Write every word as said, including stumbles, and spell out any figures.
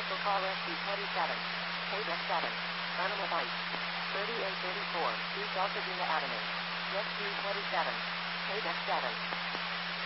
Special Call S C twenty-seven. Page F seven. Animal Bite. thirty-eight thirty-four. East Altadena Avenue. Jet Q twenty-seven. Page F seven.